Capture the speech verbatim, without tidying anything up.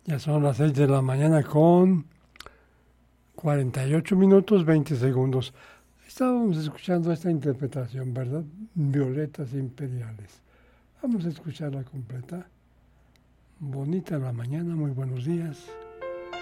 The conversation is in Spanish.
Ya son las seis de la mañana con cuarenta y ocho minutos veinte segundos. Estábamos escuchando esta interpretación, ¿verdad? Violetas imperiales. Vamos a escucharla completa. Bonita la mañana, muy buenos días.